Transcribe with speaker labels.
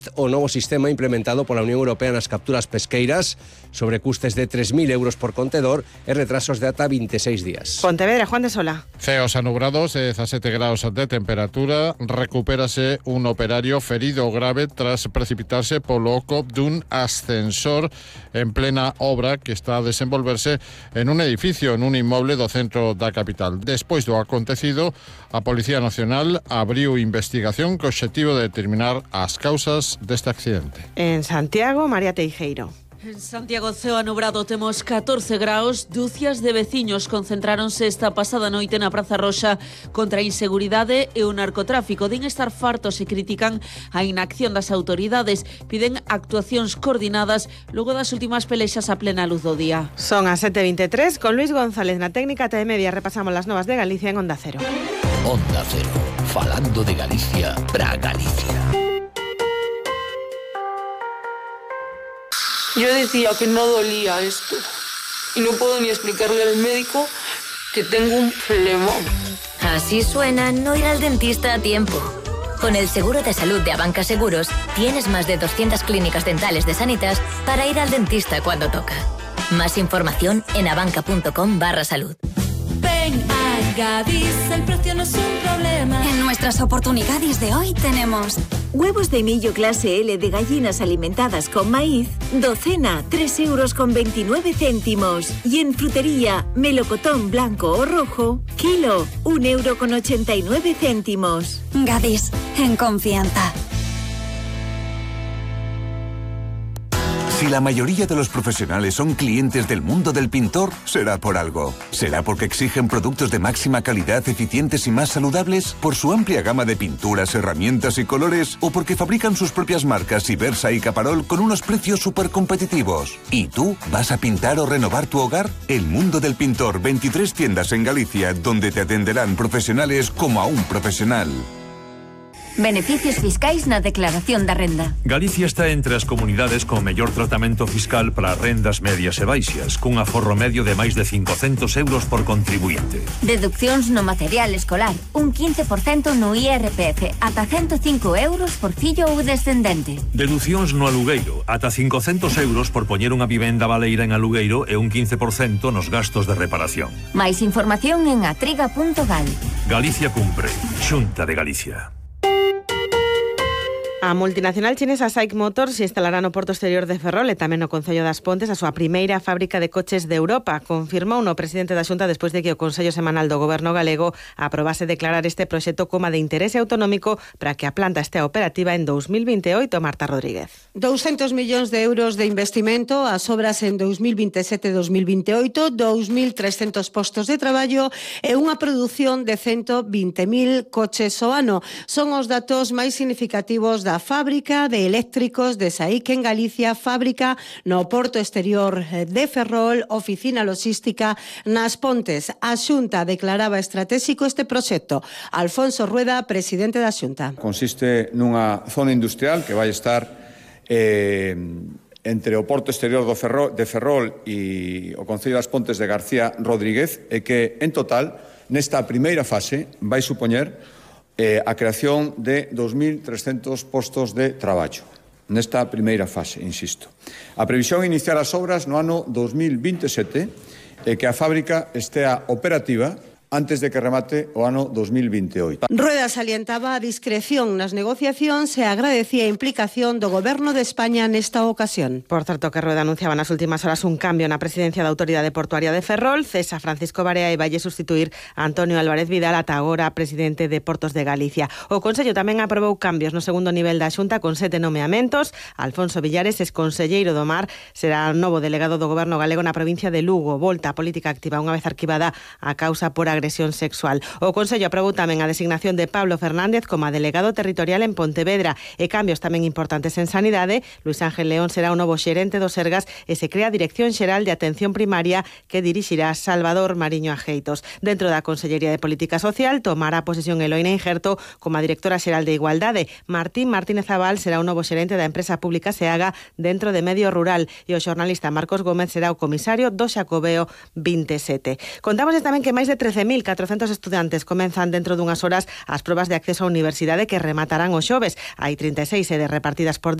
Speaker 1: O novo sistema implementado pola Unión Europea nas capturas pesqueiras, sobre custes de 3.000 euros por contedor e retrasos de ata 26 días.
Speaker 2: Pontevedra, Juan de Sola.
Speaker 3: Ceos anubrados e 17 graus de temperatura. Recupérase un operario ferido grave tras precipitarse polo oco dun ascensor en plena obra que está a desenvolverse en un edificio, en un inmoble do centro da capital. Despois do acontecido, a Policía Nacional abriu investigación co obxectivo de determinar as causas deste accidente.
Speaker 2: En Santiago, María Teijeiro.
Speaker 4: En Santiago, ceo anubrado, temos 14 graus. Dúcias de veciños concentráronse esta pasada noite na Praza Roxa contra a inseguridade e o narcotráfico. Din estar fartos e critican a inacción das autoridades. Piden actuacións coordinadas logo das últimas pelexas a plena luz do día.
Speaker 2: Son as 7:23, con Luis González na técnica TMedia. Repasamos las novas de Galicia en Onda Cero.
Speaker 5: Onda Cero, falando de Galicia para Galicia.
Speaker 6: Yo decía que no dolía esto y no puedo ni explicarle al médico que tengo un flemón.
Speaker 7: Así suena no ir al dentista a tiempo. Con el seguro de salud de Abanca Seguros tienes más de 200 clínicas dentales de Sanitas para ir al dentista cuando toca. Más información en abanca.com/salud.
Speaker 8: Ven a Gadis, el precio no es un problema. En nuestras oportunidades de hoy tenemos
Speaker 9: huevos de millo clase L de gallinas alimentadas con maíz, docena 3,29 €. Y en frutería, melocotón blanco o rojo, kilo 1,89 €.
Speaker 8: Gadis, en confianza.
Speaker 10: Si la mayoría de los profesionales son clientes del mundo del pintor, será por algo. ¿Será porque exigen productos de máxima calidad, eficientes y más saludables? ¿Por su amplia gama de pinturas, herramientas y colores? ¿O porque fabrican sus propias marcas Ibersa y Caparol con unos precios súper competitivos? ¿Y tú vas a pintar o renovar tu hogar? El mundo del pintor, 23 tiendas en Galicia, donde te atenderán profesionales como a un profesional.
Speaker 11: Beneficios fiscais na declaración da renda.
Speaker 12: Galicia está entre as comunidades con mellor tratamento fiscal para rendas medias e baixas, cun aforro medio de máis de 500 euros por contribuinte.
Speaker 11: Deduccións no material escolar, un 15% no IRPF, ata 105 euros por fillo ou descendente.
Speaker 12: Deducións no alugueiro, ata 500 euros por poñer unha vivenda baleira en alugueiro e un 15% nos gastos de reparación.
Speaker 11: Máis información en atriga.gal.
Speaker 12: Galicia cumpre. Xunta de Galicia.
Speaker 2: A multinacional chinesa SAIC Motors instalará no Porto Exterior de Ferrol e tamén no Concello das Pontes a súa primeira fábrica de coches de Europa. Confirmou o presidente da Xunta despois de que o Consello Semanal do Goberno galego aprobase declarar este proxecto como de interese autonómico para que a planta estea operativa en 2028. Marta Rodríguez.
Speaker 13: 200 millóns de euros de investimento, as obras en 2027-2028, 2.300 postos de traballo e unha produción de 120.000 coches ao ano. Son os datos máis significativos da fábrica de eléctricos de SAIC en Galicia, fábrica no Porto Exterior de Ferrol, oficina logística nas Pontes. A Xunta declaraba estratégico este proxecto. Alfonso Rueda, presidente da Xunta.
Speaker 14: Consiste nunha zona industrial que vai estar entre o Porto Exterior de Ferrol e o Concello das Pontes de García Rodríguez e que, en total, nesta primeira fase vai supoñer a creación de 2.300 postos de traballo. Nesta primeira fase, insisto. A previsión é iniciar as obras no ano 2027 e que a fábrica estea operativa antes de que remate o ano 2028.
Speaker 13: Rueda salientaba a discreción nas negociacións e agradecía a implicación do Goberno de España nesta ocasión.
Speaker 2: Por certo, que Rueda anunciaba nas últimas horas un cambio na presidencia da Autoridade Portuaria de Ferrol. Cesa Francisco Barea e valle sustituir a Antonio Álvarez Vidal, ata agora presidente de Portos de Galicia. O Consello tamén aprobou cambios no segundo nivel da Xunta con 7 nomeamentos. Alfonso Villares, exconselleiro do Mar, será novo delegado do Goberno galego na provincia de Lugo. Volta a política activa unha vez arquivada a causa por agresión sexual. O Consello aprobou tamén a designación de Pablo Fernández como delegado territorial en Pontevedra e cambios tamén importantes en Sanidade. Luis Ángel León será o novo xerente do Sergas e se crea a Dirección Xeral de Atención Primaria que dirixirá Salvador Mariño Ajeitos. Dentro da Consellería de Política Social tomará posesión Eloína Injerto como a directora xeral de Igualdade. Martín Martínez Abal será o novo xerente da empresa pública SEAGA dentro de Medio Rural e o xornalista Marcos Gómez será o comisario do Xacobeo 27. Contamos tamén que máis de 13.000 1.400 estudantes comenzan dentro dunhas horas as probas de acceso á universidade que rematarán o xoves. Hai 36 sedes repartidas por